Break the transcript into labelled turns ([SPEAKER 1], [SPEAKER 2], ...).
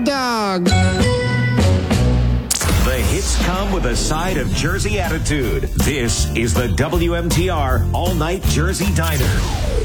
[SPEAKER 1] hot dog.
[SPEAKER 2] The hits come with a side of Jersey attitude. This is the WMTR All Night Jersey Diner.